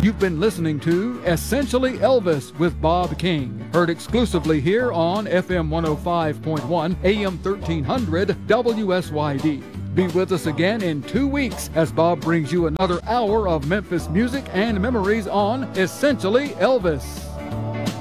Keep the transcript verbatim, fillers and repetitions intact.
You've been listening to Essentially Elvis with Bob King, heard exclusively here on F M one oh five point one, A M thirteen hundred, W S Y D. Be with us again in two weeks as Bob brings you another hour of Memphis music and memories on Essentially Elvis.